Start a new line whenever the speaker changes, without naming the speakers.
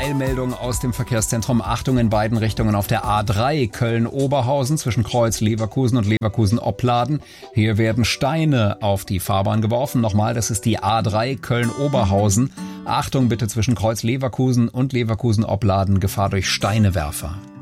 Eilmeldung aus dem Verkehrszentrum. Achtung in beiden Richtungen auf der A3 Köln-Oberhausen zwischen Kreuz Leverkusen und Leverkusen-Opladen. Hier werden Steine auf die Fahrbahn geworfen. Nochmal, das ist die A3 Köln-Oberhausen. Achtung bitte zwischen Kreuz Leverkusen und Leverkusen-Opladen, Gefahr durch Steinewerfer.